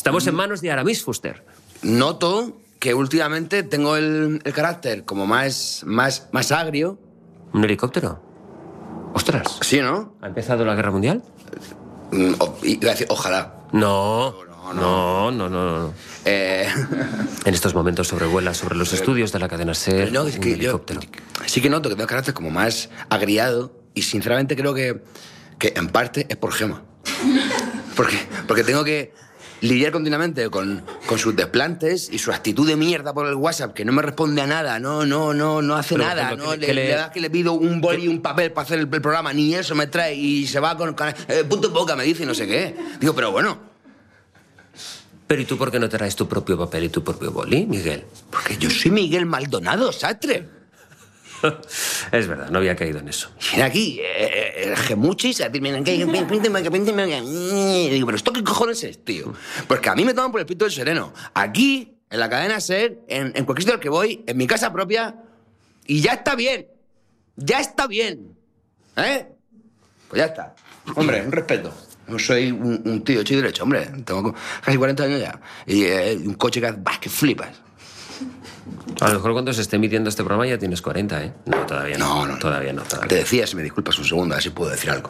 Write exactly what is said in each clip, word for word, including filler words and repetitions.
Estamos en manos de Aramis Fuster. Noto que últimamente tengo el, el carácter como más, más, más agrio. ¿Un helicóptero? Ostras. Sí, ¿no? ¿Ha empezado la guerra mundial? Mm, o- iba a decir, ojalá. No, No, no, no, no. no. Eh, En estos momentos sobrevuela sobre los estudios de la cadena SER no, es un que yo helicóptero. sí que noto que tengo carácter como más agriado y sinceramente creo que, que en parte es por Gema. Porque, porque tengo que lidiar continuamente con, con sus desplantes y su actitud de mierda por el WhatsApp, que no me responde a nada, no, no, no, no hace Pero, nada, por ejemplo, no, que le- le, que le- le das que le pido un boli y un papel para hacer el, el programa, ni eso me trae y se va con, con eh, punto en boca, me dice y no sé qué. Digo, pero bueno, Pero ¿y tú por qué no traes tu propio papel y tu propio boli, Miguel? porque yo soy Miguel Maldonado, Sastre. Es verdad, no había caído en eso. Viene aquí, eh, el gemuchis, a decirme, que- que- pínteme, que pínteme, que- y digo, pero ¿esto qué cojones es, tío? Porque a mí me toman por el pito del sereno. Aquí, en la cadena SER, en, en cualquier sitio al que voy, en mi casa propia, y ya está bien. Ya está bien. ¿Eh? Pues ya está. Hombre, un respeto. No soy un, un tío hecho y derecho, hombre. Tengo casi cuarenta años ya. Y eh, un coche que hace, bah, que flipas. A lo mejor cuando se esté emitiendo este programa ya tienes cuarenta, ¿eh? No, todavía no. No, no. Todavía no, todavía. Te decía, si me disculpas un segundo, a ver si puedo decir algo.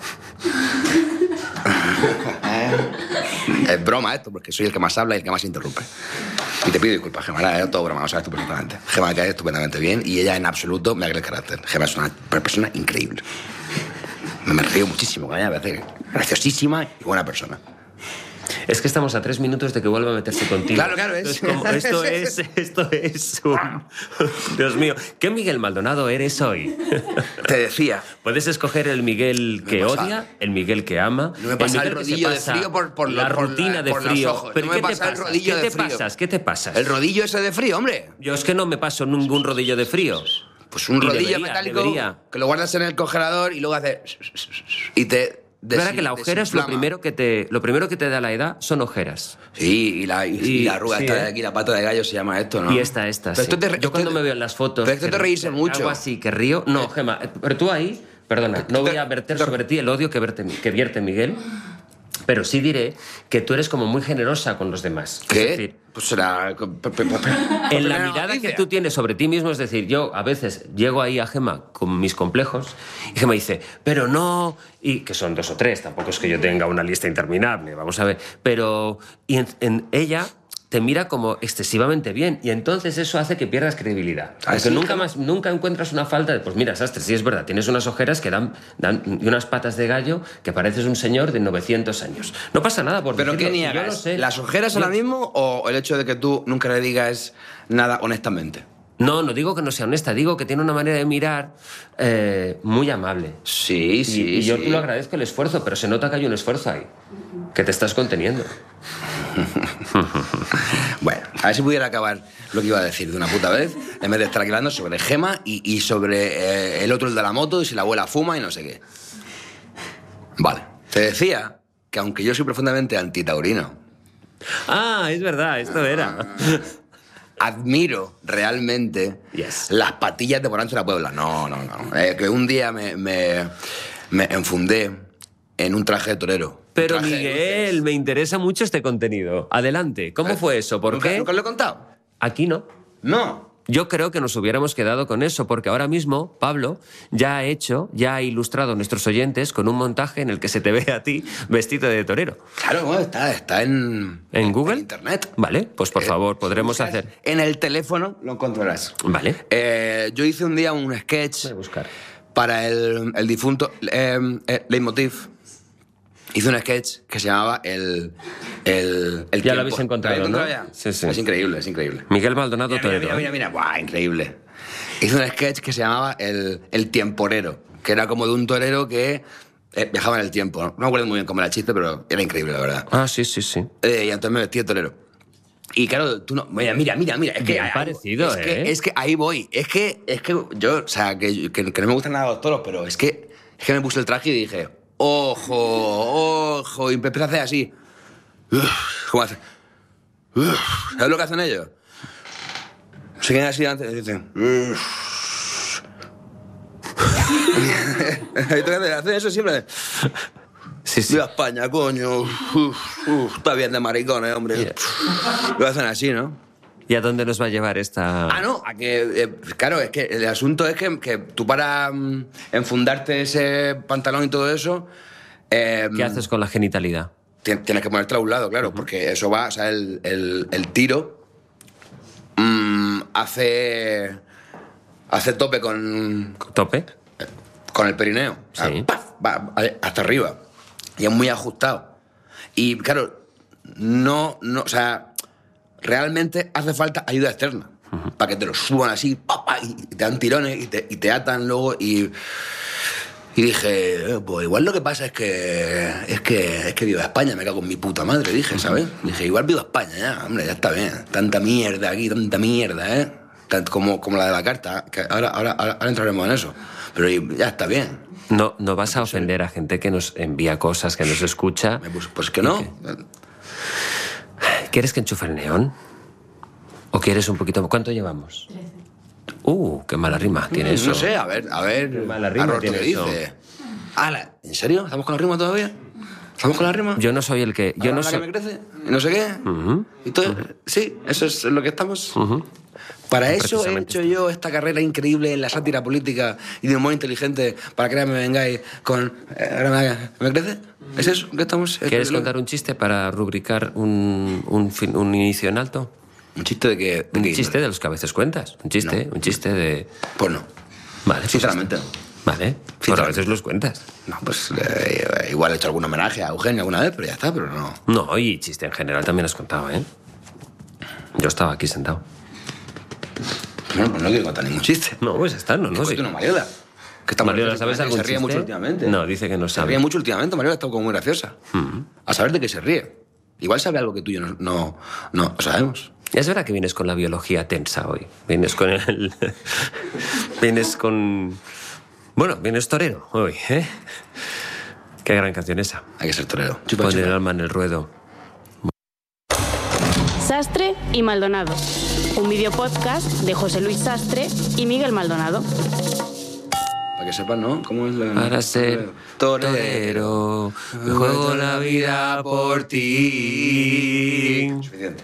Es broma esto, porque soy el que más habla y el que más interrumpe. Y te pido disculpas, Gemma, era todo broma, lo sabes tú perfectamente. Gemma me cae estupendamente bien y ella en absoluto me agrega el carácter. Gemma es una persona increíble. Me, me río muchísimo con ella, me parece graciosísima y buena persona. Es que estamos a tres minutos de que vuelva a meterse contigo. Claro, claro, es. Entonces, como esto es, esto es un... Dios mío, ¿qué Miguel Maldonado eres hoy? Te decía. Puedes escoger el Miguel No que me pasa- odia, el Miguel que ama, No me pasa el Miguel que se rodillo de pasa frío por- por la la- por la- rutina de por los frío. ojos. ¿Pero No qué me te pasa el pasas? rodillo ¿Qué de te frío. pasas? ¿Qué te pasas? El rodillo ese de frío, hombre. Yo es que no me paso ningún rodillo de frío. Pues un Y rodillo debería, metálico debería. que lo guardas en el congelador y luego hace... Y te... Es verdad que la desin- ojera es lo desinflama. primero que te lo primero que te da la edad son ojeras. Sí, y la, y, Y- y la arruga sí, esta ¿eh? de aquí, la pata de gallo se llama esto, ¿no? Y esta, esta, Pero sí. esto te- Yo esto cuando te- me veo en las fotos... Pero esto que- te reírse que mucho. Algo así, que río... No, Gemma, pero tú ahí... Perdona, no voy a verter sobre ti el odio que, verte, que vierte Miguel, pero sí diré que tú eres como muy generosa con los demás. Es ¿Qué? decir, Pues será... en la mirada que tú tienes sobre ti mismo, es decir, yo a veces llego ahí a Gemma con mis complejos y Gemma dice, pero no, y que son dos o tres, tampoco es que yo tenga una lista interminable, vamos a ver, pero y en, en ella te mira como excesivamente bien y entonces eso hace que pierdas credibilidad. ¿Ah, Aunque sí, nunca Gemma? más nunca encuentras una falta de, pues mira, Sastre, sí es verdad, tienes unas ojeras que dan, dan y unas patas de gallo que pareces un señor de novecientos años. No pasa nada por ¿Pero decirlo, qué si yo niegas? lo sé. ¿Las ojeras Yo- ahora mismo o el hecho de que tú nunca le digas nada honestamente? No, no digo que no sea honesta, digo que tiene una manera de mirar eh, muy amable. Sí, sí, y, y yo sí. te lo agradezco el esfuerzo, pero se nota que hay un esfuerzo ahí, que te estás conteniendo. Bueno, a ver si pudiera acabar lo que iba a decir de una puta vez, en vez de estar aquí hablando sobre Gema y, y sobre eh, el otro, el de la moto, y si la abuela fuma y no sé qué. Vale. Te decía que aunque yo soy profundamente antitaurino, Ah, es verdad, esto era. admiro realmente Yes. las patillas de Porancho de la Puebla. No, no, no. Eh, que un día me, me, me enfundé en un traje de torero. Un Pero traje de Miguel, luces. me interesa mucho este contenido. Adelante, ¿cómo fue eso? ¿Por ¿Nunca, qué? ¿Nunca lo he contado? Aquí no. No. Yo creo que nos hubiéramos quedado con eso, porque ahora mismo Pablo ya ha hecho, ya ha ilustrado a nuestros oyentes con un montaje en el que se te ve a ti vestido de torero. Claro, bueno, está, está en... ¿En Google? En internet. Vale, pues por Eh, favor, podremos buscas hacer... En el teléfono lo encontrarás. Vale. Eh, yo hice un día un sketch Voy a buscar. para el, el difunto eh, eh, Leitmotiv. Hice un sketch que se llamaba El, el, el Ya lo tiempo. habéis encontrado, ¿Lo habéis ¿no? encontrado ya? Sí, sí. Es increíble, es increíble. Miguel Maldonado Mira, mira, Torero. mira, ¿eh? mira, mira. Buah, increíble. Hice un sketch que se llamaba El, el Tiemporero, que era como de un torero que eh, viajaba en el tiempo. No me acuerdo muy bien cómo era el chiste, pero era increíble, la verdad. Ah, sí, sí, sí. Eh, y entonces me vestí de torero. Y claro, tú no... Mira, mira, mira, mira. Es que, Bien ahí- parecido, es ¿eh? Que, es que ahí voy. Es que, es que yo, o sea, que, que, que no me gustan nada los toros, pero es que, es que me puse el traje y dije, ojo, ojo, y empecé a hacer así. Uf, ¿cómo hace? Uf, ¿sabes lo que hacen ellos? Se quedan así antes y dicen... uf. Hacen eso siempre. Sí, sí. Viva España, coño. Uf, uf, está bien de maricones, hombre. Yeah. Lo hacen así, ¿no? ¿Y a dónde nos va a llevar esta...? Ah, no, a que, eh, claro, es que el asunto es que, que tú para mm, enfundarte ese pantalón y todo eso... Eh, ¿Qué haces con la genitalidad? Tienes que ponerte a un lado, claro, uh-huh. porque eso va, o sea, el, el, el tiro mmm, hace... hace tope con... ¿Tope? Con el perineo. O sea, sí. ¡paf! Va hasta arriba. Y es muy ajustado. Y, claro, no, no, o sea... realmente hace falta ayuda externa. Uh-huh. Para que te lo suban así, pa, pa, y te dan tirones y te, y te atan luego. Y, y dije, eh, pues igual lo que pasa es que, es que es que viva España, me cago en mi puta madre, dije, ¿sabes? Uh-huh. Dije, igual viva España, ya, hombre, ya está bien. Tanta mierda aquí, tanta mierda, ¿eh? Tanto como, como la de la carta, que ahora, ahora, ahora, ahora entraremos en eso. Pero ya está bien. No, no vas a ofender a gente que nos envía cosas, que nos escucha. Pues, pues que no. ¿Quieres que enchufe el neón? ¿O quieres un poquito...? ¿Cuánto llevamos? trece. Uh, qué mala rima tiene eso. No sé, a ver, a ver... Qué mala rima tiene que eso. Dice. Ah, ¿en serio? ¿Estamos con la rima todavía? ¿Estamos con la rima? Yo no soy el que... Yo no la soy... que me crece? ¿Y no sé qué? Uh-huh. ¿Y todo? Uh-huh. Sí, eso es lo que estamos... Uh-huh. Para eso he hecho yo esta carrera increíble en la sátira política y de humor inteligente para que ahora me vengáis con... Eh, ¿Me crece? ¿Es eso que estamos...? ¿Quieres contar un chiste para rubricar un, un, fin, un inicio en alto? ¿Un chiste de qué? Un chiste de los que a veces cuentas. Un chiste, no. un chiste de... Pues no. Vale. Sinceramente no. Vale. Pues a veces los cuentas. No, pues eh, igual he hecho algún homenaje a Eugenio alguna vez, pero ya está, pero no. No, y chiste en general también has contado, ¿eh? Yo estaba aquí sentado. Bueno, pues no quiero contar ningún chiste. No, pues está, no, no. Sí. No, Mariola. Que está Mariola, ¿sabes algún chiste? Se ríe mucho últimamente. No, dice que no sabe. Se ríe mucho últimamente, Mariola está como muy graciosa. Uh-huh. A saber de qué se ríe. Igual sabe algo que tú y yo no, no, no sabemos. Es verdad que vienes con la biología tensa hoy. Vienes con el... vienes con... Bueno, vienes torero hoy, ¿eh? Qué gran canción esa. Hay que ser torero. Chupa, Pon chupa. el alma en el ruedo. Sastre y Maldonado. Un videopodcast de José Luis Sastre y Miguel Maldonado. Para que sepan, ¿no? ¿Cómo es la... Para ser torero, me juego la vida por ti. Suficiente.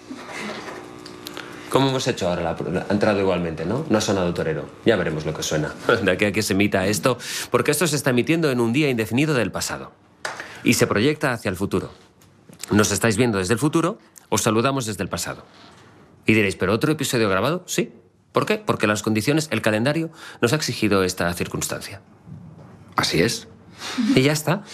¿Cómo hemos hecho ahora? La, ha entrado igualmente, ¿no? No ha sonado torero. Ya veremos lo que suena. De aquí a que se emita esto. Porque esto se está emitiendo en un día indefinido del pasado. Y se proyecta hacia el futuro. Nos estáis viendo desde el futuro, os saludamos desde el pasado. Y diréis, ¿pero otro episodio grabado? Sí. ¿Por qué? Porque las condiciones, el calendario, nos ha exigido esta circunstancia. Así es. Y ya está.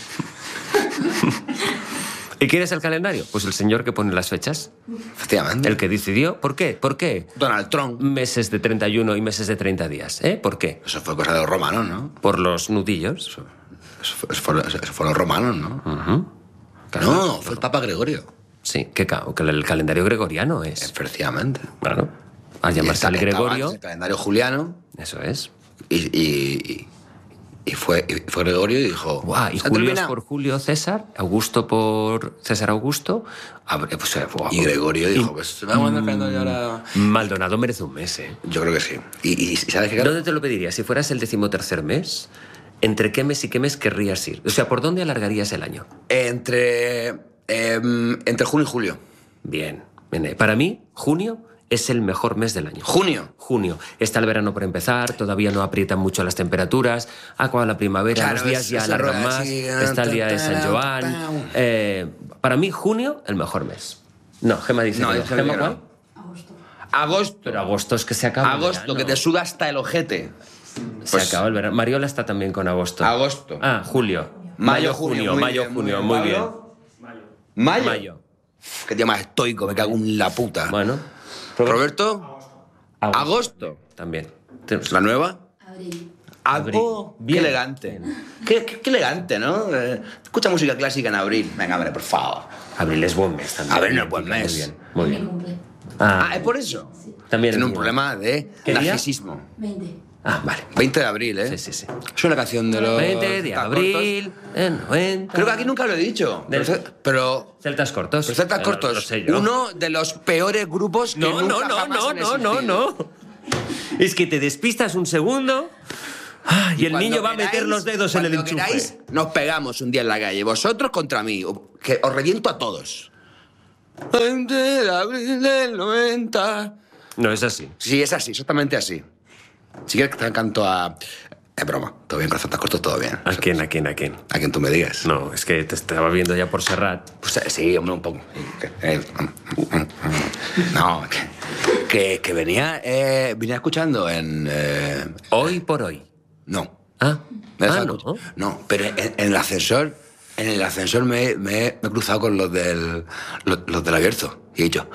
¿Y quién es el calendario? Pues el señor que pone las fechas. Efectivamente. El que decidió. ¿Por qué? ¿Por qué? Donald Trump. Meses de treinta y uno y meses de treinta días. ¿Eh? ¿Por qué? Eso fue cosa de los romanos, ¿no? Por los nudillos. Eso, eso, fue, eso, fue, eso fue los romanos, ¿no? Uh-huh. Claro, no, fue el Papa Gregorio. Sí, que, que el calendario gregoriano es. Efectivamente. Claro. Al llamarse el Gregorio. El calendario juliano. Eso es. Y, y, y, fue, y fue Gregorio y dijo... Guau, y Julio es por Julio César, Augusto por César Augusto. Pues, wow. Y Gregorio dijo, pues vamos a andar calendario ahora... Maldonado merece un mes, ¿eh? Yo creo que sí. ¿Y, y sabes qué? ¿Dónde te lo pedirías? Si fueras el decimotercer mes, ¿entre qué mes y qué mes querrías ir? O sea, ¿por dónde alargarías el año? Entre... Eh, entre junio y julio. Bien. Bien. Para mí, junio es el mejor mes del año. ¿Junio? Junio. Está el verano por empezar, todavía no aprietan mucho las temperaturas, ha acabado la primavera, claro, los días es, ya alargan más, sí, está el día de San Joan. Eh, para mí, junio, el mejor mes. No, Gemma dice... No, que, ¿Gemma cuál? Agosto. Agosto. Pero agosto es que se acaba Agosto, el verano. que te suda hasta el ojete. Se pues, acaba el verano. Mariola está también con agosto. Agosto. Ah, julio. Mayo, mayo junio, junio, mayo, bien, junio, muy muy bien. Mayo. Mayo. Mayo. Qué tío más estoico, me cago en la puta. Bueno. Roberto. Agosto. Agosto. También. ¿La nueva? Abril. Abril. Oh, qué bien. elegante. Qué, qué, qué elegante, ¿no? Eh, escucha música clásica en abril. Venga, hombre, por favor. Abril es buen mes también. Abril no es buen mes. Muy bien. Muy bien. cumple. Ah, Ah, ¿es por eso? Sí. también Tiene es un mío. problema de ¿Qué día? narcisismo. veinte. Ah, vale. veinte de abril, ¿eh? Sí, sí, sí. Es una canción de los... veinte de celtas abril, cortos. en noventa. Creo que aquí nunca lo he dicho. Del- Pero... pero Celtas cortos. pero celtas Eh, cortos. lo sé yo. Uno de los peores grupos que No, nunca no, no, jamás no, han no, no, existido. no. Es que te despistas un segundo. Ah, y el cuando niño va a queráis, meter los dedos en el cuando enchufe. Queráis, nos pegamos un día en la calle, vosotros contra mí, que os reviento a todos. De abril del noventa. No, es así. Sí, es así, exactamente así. Si quieres que te canto a... Es broma, todo bien, corazón, te corto todo bien. ¿A quién, a quién, a quién? A quien tú me digas. No, es que te estaba viendo ya por Serrat. Pues sí, hombre, un poco. Eh, No, que, que, que venía, eh, venía escuchando en... Eh, Hoy por hoy. no. Ah, Me he ah, dejado no. escuchar. No, pero en, en el ascensor, en el ascensor me, me, me he cruzado con los del, los, los del abierto. Y he dicho...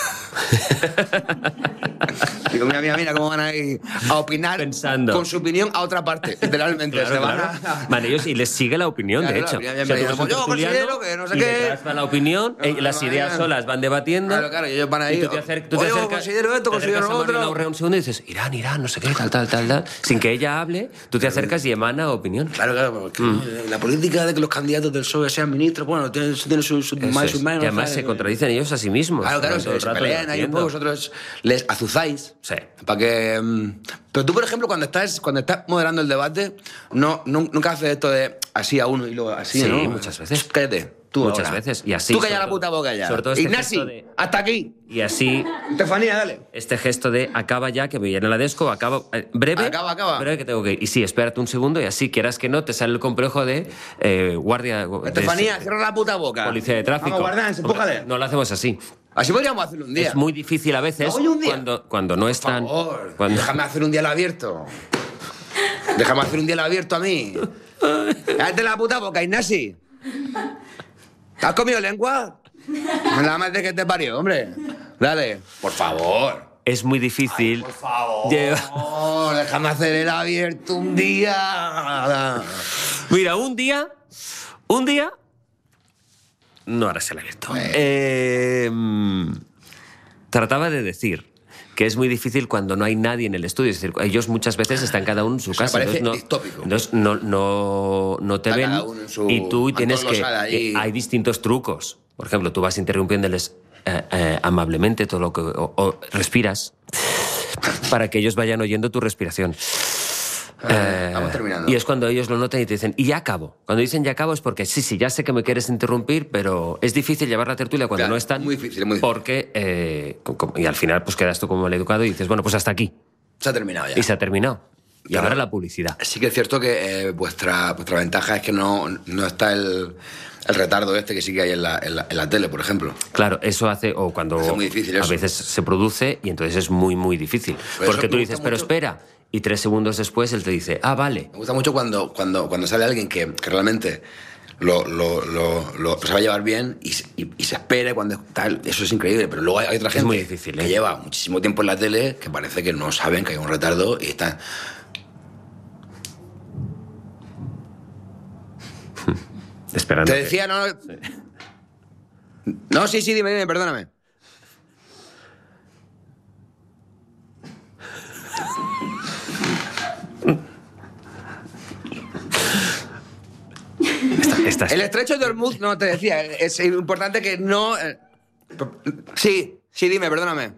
Digo, mira, mira, mira cómo van a ir a opinar Pensando. con su opinión a otra parte, literalmente. Claro, se van claro. a... Vale, ellos y les sigue la opinión, Claro, de hecho. claro, ya, ya, O sea, ya, tú ya, vas yo un tertuliano considero que no sé y qué. detrás va la opinión, No, eh, las no, ideas no. solas van debatiendo. Claro, claro, y ellos van ahí. Y tú te, acer- tú te Oye, acercas, considero esto, te acercas considero a Mario otro. Laurre un segundo y dices, Irán, Irán, no sé qué, tal, tal, tal, tal. Sin que ella hable, tú te acercas y emana opinión. Claro, claro, porque Mm. la política de que los candidatos del P S O E sean ministros, bueno, tiene, tiene sus su, Eso más y es. sus Y menos. además ¿sabes? se contradicen ellos a sí mismos. Claro, claro, Todo el se, se rato pelean ahí un debatiendo. poco, vosotros les azuzáis. Sí. Para que... mm, Pero tú, por ejemplo, cuando estás, cuando estás moderando el debate, no, nu- nunca haces esto de así a uno y luego así, Sí, ¿no? muchas veces. Cállate, tú Muchas ahora. veces, y así, Tú calla sobre la puta todo- boca ya. sobre todo este Ignasi, gesto de- hasta aquí. Y así, Estefanía, dale. este gesto de acaba ya, que me viene la desco, acaba... eh, breve. Acaba, acaba. Breve que tengo que ir. Y sí, espérate un segundo y así, quieras que no, te sale el complejo de eh, guardia... de- Estefanía, cierra la puta boca. Policía de tráfico. Vamos, guardián, empújale. Hombre, no lo hacemos así. Así podríamos hacer un día. Es muy difícil a veces No, oye, un día. Cuando, cuando no Por están... favor, Cuando... déjame hacer un día al abierto. Déjame hacer un día al abierto a mí. Cállate la puta boca, Ignasi. ¿Te has comido lengua? La madre que te parió, hombre. Dale. Por favor. Es muy difícil... Por favor. Lleva- Déjame hacer el abierto un día. Mira, un día... Un día... No harás el abierto. Bueno. Eh, mm, trataba de decir que es muy difícil cuando no hay nadie en el estudio. Es decir, ellos muchas veces están cada uno en su O sea, casa. parece entonces no, distópico. entonces no, no, no te Está ven cada uno en su y tú tienes que... antolosada ahí. que hay distintos trucos. Por ejemplo, tú vas interrumpiéndoles eh, eh, amablemente todo lo que... O, o respiras para que ellos vayan oyendo tu respiración. Eh, Vamos terminando. Y es cuando ellos lo notan y te dicen, y ya acabo. Cuando dicen ya acabo es porque sí, sí, ya sé que me quieres interrumpir, pero es difícil llevar la tertulia cuando Claro, no están. muy difícil, muy difícil. Porque, eh, com- com- y al final pues quedas tú como el educado y dices, bueno, pues hasta aquí. Se ha terminado ya. Y se ha terminado. Y Pero- ahora la publicidad. Sí que es cierto que eh, vuestra, vuestra ventaja es que no, no está el, el retardo este que sí que hay en la, en la, en la tele, por ejemplo. Claro, eso hace, o cuando Hace muy difícil a eso. veces se produce y entonces es muy, muy difícil. Por eso Porque tú me dices, gusta pero mucho- espera. Y tres segundos después él te dice, ah, vale. Me gusta mucho cuando, cuando, cuando sale alguien que, que realmente lo, lo, lo, lo se va a llevar bien y, se- y, y se espera cuando tal. Eso es increíble, pero luego hay, hay otra gente muy difícil, que ¿eh? lleva muchísimo tiempo en la tele que parece que no saben que hay un retardo y están... Esperando. Te que- decía, no... No, sí, sí, dime, dime, perdóname. Esta- esta- El estrecho de Hormuz, no, te decía, es importante que no... eh, Sí, sí, dime, perdóname.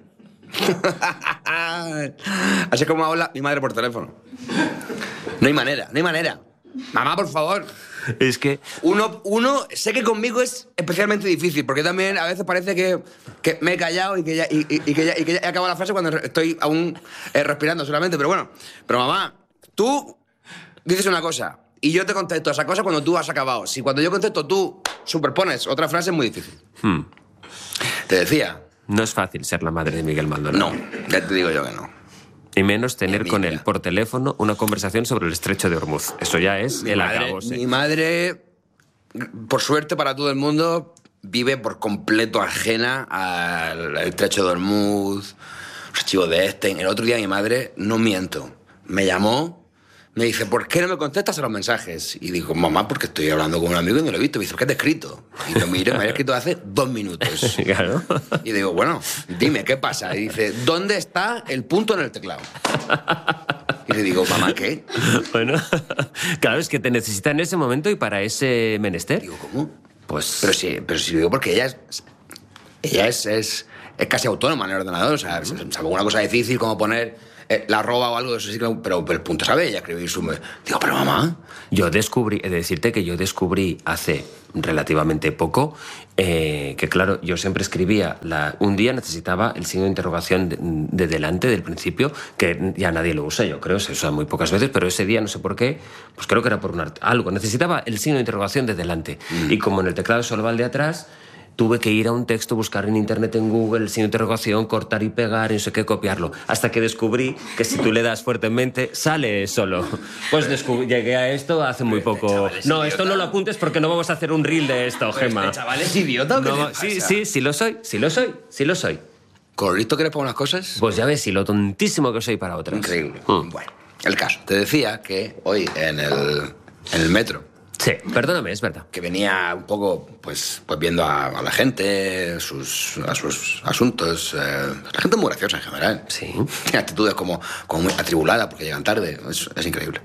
Así como habla mi madre por teléfono. No hay manera, no hay manera. Mamá, por favor. Es que... Uno, uno, sé que conmigo es especialmente difícil, porque también a veces parece que, que me he callado y que ya, y, y- y que ya, y que ya he acabado la frase cuando estoy aún eh, respirando solamente. Pero bueno, pero mamá, tú dices una cosa y yo te contesto esa cosa cuando tú has acabado. Si cuando yo contesto tú superpones otra frase es muy difícil. hmm, Te decía, no es fácil ser la madre de Miguel Maldonado. no, ya te digo yo que no. Y menos tener Mira. con él por teléfono una conversación sobre el estrecho de Hormuz. Eso ya es el madre, acabose. mi madre, por suerte para todo el mundo, vive por completo ajena al, al estrecho de Hormuz, los archivos de Epstein. El otro día mi madre, no miento, me llamó, me dice, ¿por qué no me contestas a los mensajes? Y digo, mamá, porque estoy hablando con un amigo y no lo he visto. Me dice, ¿qué te he escrito? Y yo, mire, me había escrito hace dos minutos. Claro. Y digo, bueno, dime, ¿qué pasa? Y dice, ¿dónde está el punto en el teclado? Y le digo, mamá, ¿qué? Bueno, claro, es que te necesita en ese momento y para ese menester. Digo, ¿cómo? Pues... Pero sí, pero sí digo porque ella es. Ella es, es, es casi autónoma en el ordenador. O sea, uh-huh. salvo una cosa difícil como poner eh, la arroba o algo, eso sí, pero, pero el punto sabe ella escribir su... Digo, pero mamá... Yo descubrí, he de decirte que yo descubrí hace relativamente poco eh, que, claro, yo siempre escribía... La, un día necesitaba el signo de interrogación de, de delante, del principio, que ya nadie lo usa, yo creo, se usa muy pocas veces, pero ese día, no sé por qué, pues creo que era por un art- algo. Necesitaba el signo de interrogación de delante. Mm. Y como en el teclado solo va el de atrás... Tuve que ir a un texto, buscar en internet, en Google, el signo de interrogación, cortar y pegar, y no sé qué, copiarlo. Hasta que descubrí que si tú le das fuertemente, sale solo. Pues descubrí, llegué a esto hace muy poco. Este no, esto no lo apuntes porque no vamos a hacer un reel de esto, Gemma. ¿Este chaval es idiota o qué no, te pasa? Sí, sí, sí lo soy, sí lo soy, sí lo soy. ¿Con lo listo que eres para unas cosas? Pues ya ves, y lo tontísimo que soy para otras. Increíble. Mm. Bueno, el caso. Te decía que hoy en el, en el metro... Sí, perdóname, es verdad. Que venía un poco, pues, pues viendo a, a la gente, sus, a sus asuntos. Eh, la gente es muy graciosa en general. Sí. Tiene actitudes como, como muy atribulada porque llegan tarde. Es, es increíble.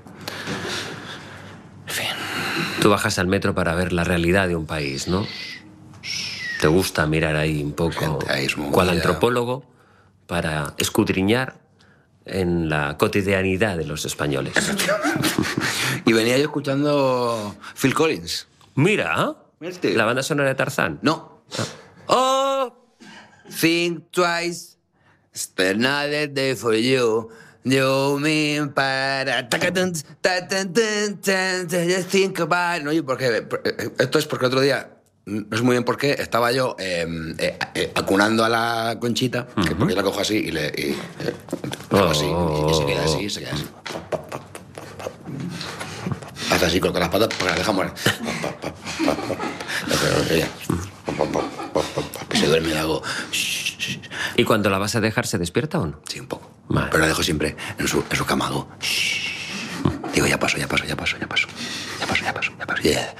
En fin. Tú bajas al metro para ver la realidad de un país, ¿no? Te gusta mirar ahí un poco, ahí cual antropólogo, para escudriñar en la cotidianidad de los españoles. Y venía yo escuchando Phil Collins. Mira, Este. la banda sonora de Tarzán. No. Oh, think twice, spend another day for you. You mean para... Just think about... No, porque esto es porque el otro día, no sé muy bien por qué, estaba yo eh, eh, eh, acunando a la Conchita, uh-huh. que porque yo la cojo así y le... Y, eh, oh. así, y, y se queda así, se queda así. Hace así, coloca las patas para la deja morir. Que se duerme y hago... ¿Y cuando la vas a dejar se despierta o no? Sí, un poco. Vale. Pero la dejo siempre en su, en su cama. Hago... Digo, ya paso, ya paso, ya paso, ya paso. Ya paso, ya paso, ya paso. Yeah.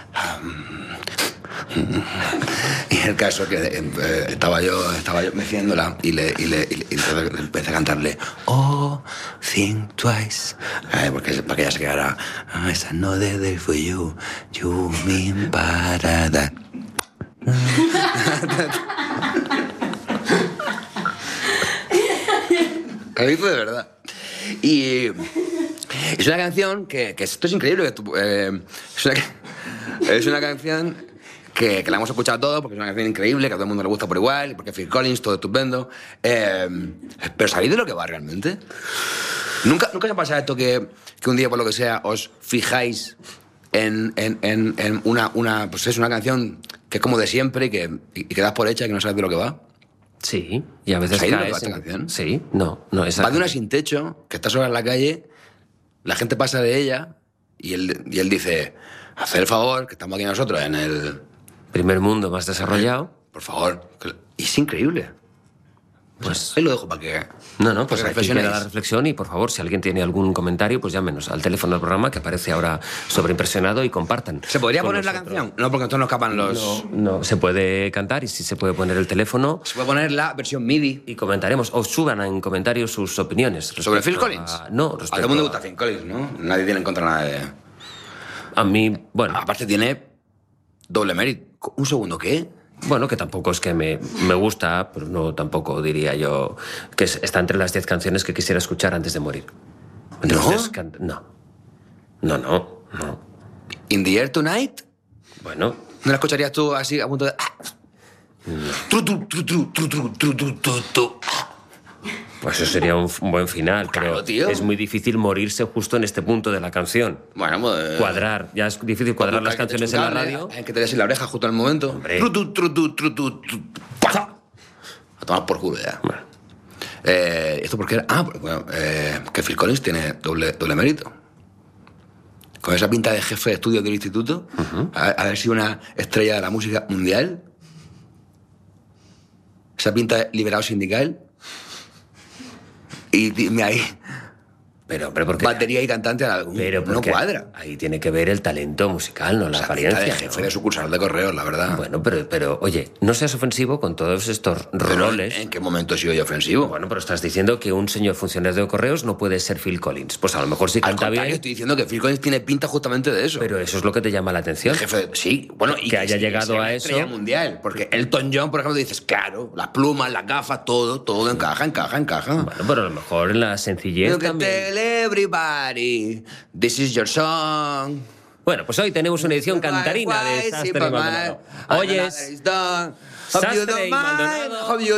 Y el caso que eh, estaba yo estaba yo meciéndola y le, y le, y le, y le empecé a cantarle Oh, think twice, eh, porque, para que ella se quedara It's another day for you, you mean para that. Lo hizo de verdad. Y es una canción que, que esto es increíble. Que tú, eh, es, una, es una canción que, que la hemos escuchado todos porque es una canción increíble, que a todo el mundo le gusta por igual, porque Phil Collins, todo estupendo. Eh, pero ¿sabéis de lo que va realmente? ¿Nunca, nunca se ha pasado esto que, que un día, por lo que sea, os fijáis en, en, en, en una, una, pues es una canción que es como de siempre y que, y que das por hecha y que no sabes de lo que va? Sí, y a veces ¿Sabéis caes lo que va esta en... canción? Sí, no, no, esa... Va de una sin techo, que está sola en la calle, la gente pasa de ella y él, y él dice, haced el favor, que estamos aquí nosotros en el... primer mundo más desarrollado. Por favor. Y es increíble. Pues... ahí lo dejo para que... No, no, pues para que aquí queda la reflexión y, por favor, si alguien tiene algún comentario, pues llámenos al teléfono del programa que aparece ahora sobreimpresionado y compartan. ¿Se podría poner nosotros. la canción? No, porque entonces nos escapan los... No, no, se puede cantar y sí se puede poner el teléfono. Se puede poner la versión MIDI. Y comentaremos, o suban en comentarios sus opiniones. ¿Sobre Phil Collins? A... No, respecto a todo el mundo le gusta Phil Collins, ¿no? Nadie tiene en contra nada de... A mí, bueno... Aparte tiene doble mérito. Un segundo, ¿qué? Bueno, que tampoco es que me, me gusta, pero no tampoco diría yo que es, está entre las diez canciones que quisiera escuchar antes de morir. Entonces, ¿No? Can... No. No, no, no. ¿In the Air Tonight? Bueno. ¿No la escucharías tú así a punto de...? Tru, tru, tru, tru, tru, tru, tru, tru, tru, tru. Pues eso sería un, un buen final, Claro, pero tío. es muy difícil morirse justo en este punto de la canción. Bueno, pues... Cuadrar, ya es difícil cuadrar las canciones en la radio. Hay que te des en la oreja justo al momento. Hombre. Tru, tru, tru, tru, tru, tru, tru. ¡Pah! A tomar por culo ya. Bueno. Eh, ¿Esto por qué era? Ah, pues, bueno, eh, que Phil Collins tiene doble, doble mérito. Con esa pinta de jefe de estudios del instituto, uh-huh. a, a haber sido una estrella de la música mundial. Esa pinta de liberado sindical. Y dime ahí, Pero, hombre, porque... batería y cantante a la... Pero no cuadra. Ahí tiene que ver el talento musical, no la O sea, apariencia. pinta de jefe ¿no? de sucursal de correos, la verdad. Bueno, pero, pero, oye, no seas ofensivo con todos estos Pero, roles. ¿en qué momento he sido yo ofensivo? Bueno, pero estás diciendo que un señor funcionario de correos no puede ser Phil Collins. Pues a lo mejor sí Al canta contrario, bien, estoy diciendo que Phil Collins tiene pinta justamente de eso. pero eso es lo que te llama la atención. El jefe, sí, bueno, y Que haya sí, llegado sea a una eso. estrella mundial, porque Elton John, por ejemplo, dices, claro, las plumas, las gafas, todo, todo encaja, encaja, encaja. Bueno, pero a lo mejor en la sencillez You can también. tell everybody, this is your song. Bueno, pues hoy tenemos una edición cantarina de Sastre y Maldonado. Oyes, Sastre y Maldonado.